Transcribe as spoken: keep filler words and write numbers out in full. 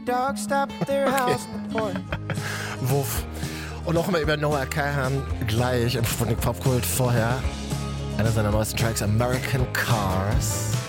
dog stopped their house in the porch. Wuff. Und noch mal über Noah Kahan gleich in Sputnik Popkult vorher. Einer seiner neuesten Tracks, American Cars.